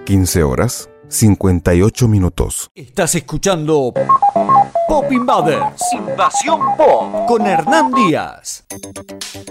15 horas, 58 minutos. Estás escuchando Pop Invaders, Invasión Pop, con Hernán Díaz.